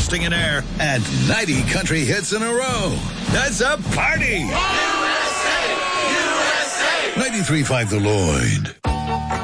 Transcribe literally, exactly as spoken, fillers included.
bursting in air, and ninety country hits in a row. That's a party! U S A! U S A! ninety-three point five The Lloyd.